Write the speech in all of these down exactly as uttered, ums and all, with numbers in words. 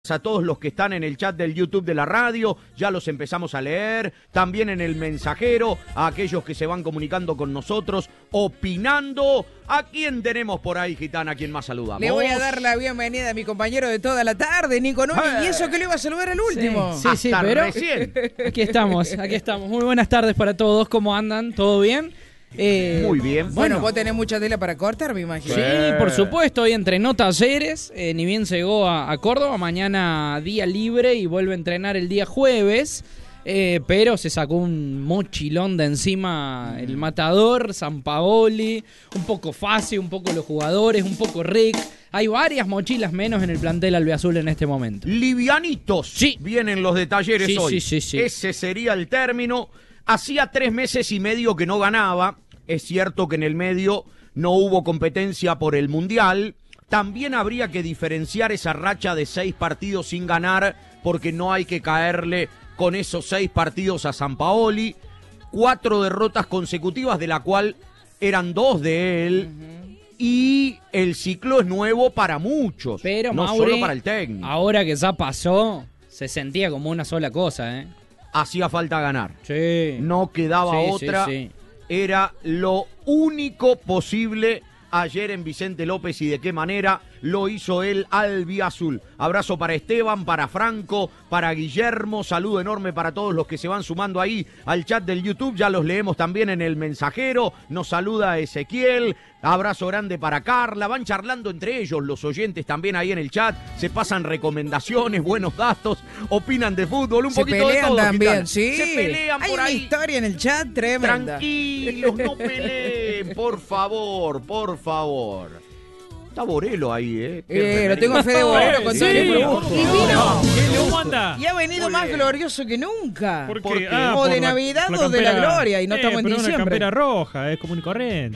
A todos los que están en el chat del YouTube de la radio, ya los empezamos a leer, también en el mensajero, a aquellos que se van comunicando con nosotros, opinando. ¿A quién tenemos por ahí, Gitana? ¿A quién más saludamos? Le voy a dar la bienvenida a mi compañero de toda la tarde, Nico Núñez, ¡Eh! y eso que le iba a saludar al último. Sí, sí, sí, Hasta pero recién. aquí estamos, aquí estamos. Muy buenas tardes para todos, ¿cómo andan? ¿Todo bien? Eh, Muy bien. Bueno, Bueno. vos tenés mucha tela para cortar, me imagino. Sí, por supuesto, hoy entrenó Talleres, eh, ni bien llegó a, a Córdoba, mañana día libre y vuelve a entrenar el día jueves, eh, pero se sacó un mochilón de encima el Matador, Sampaoli, un poco Fassi, un poco los jugadores, un poco Rick. Hay varias mochilas menos en el plantel albiazul en este momento. Livianitos. Sí. Vienen los de Talleres Sí, hoy. sí, sí, sí. Ese sería el término. Hacía tres meses y medio que no ganaba. Es cierto que en el medio no hubo competencia por el Mundial. También habría que diferenciar esa racha de seis partidos sin ganar, porque no hay que caerle con esos seis partidos a Sampaoli. Cuatro derrotas consecutivas, de la cual eran dos de él. Uh-huh. Y el ciclo es nuevo para muchos, Pero, no Mauri, solo para el técnico. Ahora que ya pasó, se sentía como una sola cosa, ¿eh? Hacía falta ganar. Sí. No quedaba Sí, otra. sí, sí. Era lo único posible ayer en Vicente López, y de qué manera lo hizo el albiazul. Abrazo para Esteban, para Franco, para Guillermo, saludo enorme para todos los que se van sumando ahí al chat del YouTube, ya los leemos también en el mensajero, nos saluda Ezequiel, abrazo grande para Carla, van charlando entre ellos los oyentes también ahí en el chat, se pasan recomendaciones, buenos datos, opinan de fútbol, un Se poquito de pelean todo. también, Gitana. sí. Se pelean Hay por una ahí. historia en el chat tremenda. Tranquilos, no peleen, por favor, por favor. Está Borelo ahí, ¿eh? Eh, lo tengo a Fede Borelo con Sí, todo el sí. produjo. Y vino. ¿Cómo anda? Y ha venido Muy más bien. glorioso que nunca. ¿Por ¿Por qué? qué? Ah, O por de la- Navidad por o de la gloria, y no Eh, estamos en pero diciembre. una campera roja, es común y corriente.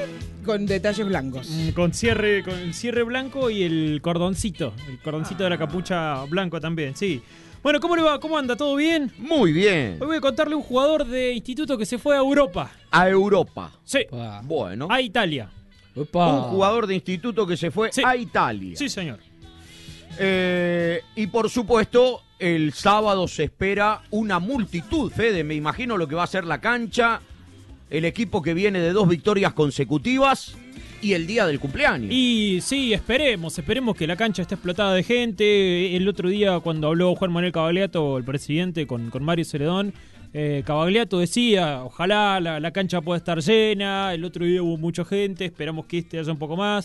Con detalles blancos. Mm, Con cierre, con el cierre blanco y el cordoncito. El cordoncito de la capucha blanco también, sí. Bueno, ¿cómo le va? ¿Cómo anda? ¿Todo bien? Muy bien. Hoy voy a contarle un jugador de instituto que se fue a Europa. A Europa. Sí, Pa. Bueno. a Italia. Opa. Un jugador de instituto que se fue Sí. a Italia. Sí, señor. Eh, y por supuesto, el sábado se espera una multitud, Fede. Me imagino lo que va a ser la cancha, el equipo que viene de dos victorias consecutivas y el día del cumpleaños. Y sí, esperemos, esperemos que la cancha esté explotada de gente. El otro día cuando habló Juan Manuel Cavagliato, el presidente, con, con Mario Celedón, eh, Cavagliato decía, ojalá la, la cancha pueda estar llena. El otro día hubo mucha gente, esperamos que este haya un poco más.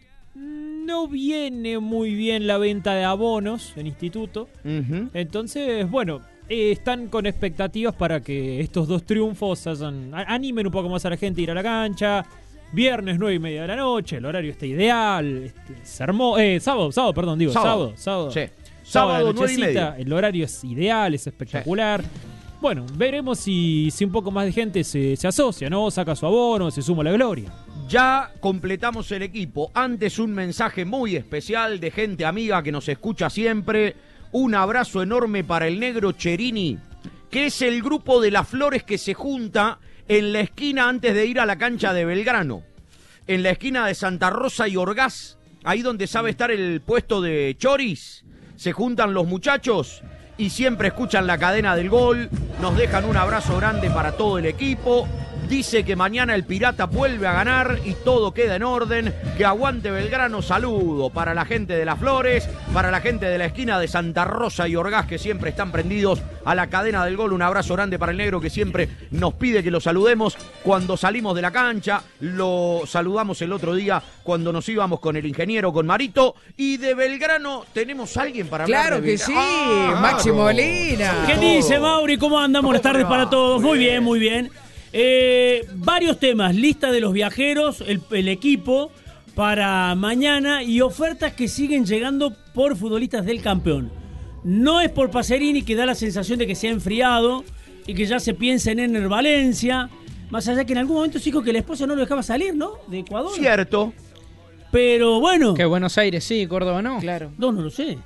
No viene muy bien la venta de abonos en instituto. Ujú. Entonces, bueno, eh, están con expectativas para que estos dos triunfos hayan, a- animen un poco más a la gente a ir a la cancha. Viernes nueve y media de la noche, el horario está ideal, este, se armó, eh, sábado, sábado, perdón, digo, sábado, sábado. Sí. Sábado, Sábado, a la nueve y nochecita, media. el horario es ideal, es espectacular. Bueno, veremos si, si un poco más de gente se, se asocia, ¿no? Saca su abono, se suma a la gloria. Ya completamos el equipo. Antes un mensaje muy especial de gente amiga que nos escucha siempre. Un abrazo enorme para el negro Cherini, que es el grupo de las Flores que se junta en la esquina antes de ir a la cancha de Belgrano. En la esquina de Santa Rosa y Orgaz, ahí donde sabe estar el puesto de Choris. Se juntan los muchachos y siempre escuchan la cadena del gol. Nos dejan un abrazo grande para todo el equipo. Dice que mañana el Pirata vuelve a ganar y todo queda en orden. Que aguante Belgrano. Saludo para la gente de Las Flores, para la gente de la esquina de Santa Rosa y Orgaz, que siempre están prendidos a la cadena del gol. Un abrazo grande para el negro, que siempre nos pide que lo saludemos cuando salimos de la cancha. Lo saludamos el otro día cuando nos íbamos con el ingeniero, con Marito. Y de Belgrano, ¿tenemos alguien para hablar? Claro de que Belgrano? sí, Ah, Maxi claro. Molina. ¿Qué dice Mauri? ¿Cómo andan? Buenas ¿Cómo tardes va? para todos. Muy Muy bien. bien, muy bien. Eh, varios temas, lista de los viajeros, el, el equipo para mañana y ofertas que siguen llegando por futbolistas del campeón. No es por Pacerini, que da la sensación de que se ha enfriado y que ya se piensa en Ener Valencia. Más allá que en algún momento sí dijo que la esposa no lo dejaba salir, ¿no? De Ecuador. Cierto. Pero bueno, Que Buenos Aires sí, Córdoba no. Claro. no, no lo sé.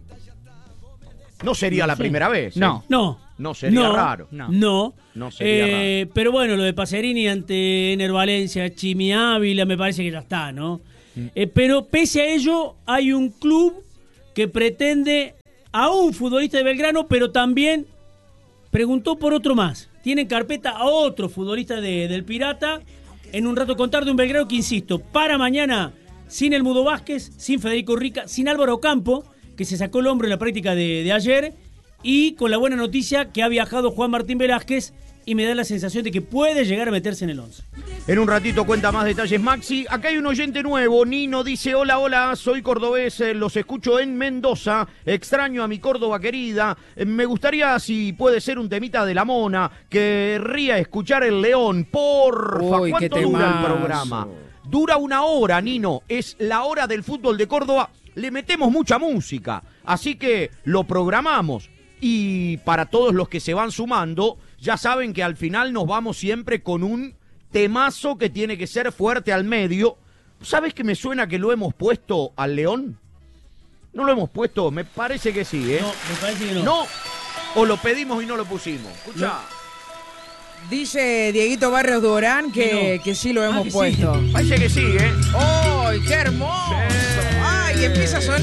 No sería la sé. primera vez. ¿eh? No. No. No sería raro. No. No. No sería Eh, pero bueno, lo de Pacerini ante Ener Valencia, Chimi Ávila, me parece que ya está, ¿no? Eh, pero pese a ello, hay un club que pretende a un futbolista de Belgrano, pero también preguntó por otro más. Tienen carpeta a otro futbolista de, del Pirata. En un rato contar de un Belgrano que, insisto, para mañana sin el Mudo Vázquez, sin Federico Rica, sin Álvaro Campo, que se sacó el hombro en la práctica de, de ayer, y con la buena noticia que ha viajado Juan Martín Velázquez y me da la sensación de que puede llegar a meterse en el once. En un ratito cuenta más detalles Maxi. Acá hay un oyente nuevo. Nino dice: hola, hola, soy cordobés, eh, los escucho en Mendoza. Extraño a mi Córdoba querida. Eh, me gustaría, si puede ser, un temita de la Mona. Querría escuchar el León. Porfa, Uy, ¿cuánto qué dura el temazo. programa? Dura una hora, Nino. Es la hora del fútbol de Córdoba. Le metemos mucha música. Así que lo programamos. Y para todos los que se van sumando, ya saben que al final nos vamos siempre con un temazo que tiene que ser fuerte al medio. ¿Sabes que me suena que lo hemos puesto al León? ¿No lo hemos puesto? Me parece que sí, ¿eh? No, me parece que no. ¿No? ¿O lo pedimos y no lo pusimos? Escuchá. Dice Dieguito Barrios Durán que, No. que sí lo hemos que sí. puesto. Parece que sí, ¿eh? ¡Ay, qué hermoso! ¡Ay, empieza a sonar!